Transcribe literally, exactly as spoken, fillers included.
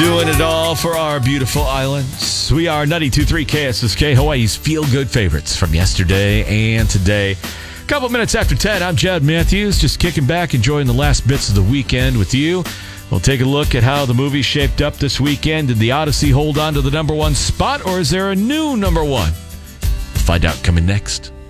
Doing it all for our beautiful islands. We are ninety-two point three K S S K, Hawaii's feel-good favorites from yesterday and today. A couple minutes after ten, I'm Jed Matthews, just kicking back, enjoying the last bits of the weekend with you. We'll take a look at how the movie shaped up this weekend. Did the Odyssey hold on to the number one spot, or is there a new number one? We'll find out coming next.